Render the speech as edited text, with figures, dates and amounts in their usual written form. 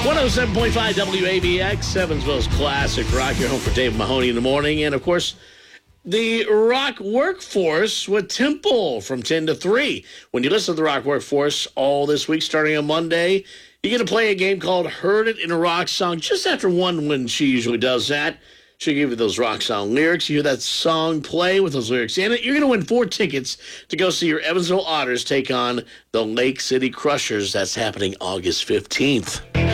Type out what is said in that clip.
107.5 WABX, Evansville's classic rock. You're home for Dave Mahoney in the morning. And, of course, the Rock Workforce with Temple from 10 to 3. When you listen to the Rock Workforce all this week, starting on Monday, you're going to play a game called Heard It in a Rock Song just after 1 when she usually does that. She'll give you those rock song lyrics. You hear that song play with those lyrics in it. You're going to win 4 tickets to go see your Evansville Otters take on the Lake City Crushers. That's happening August 15th.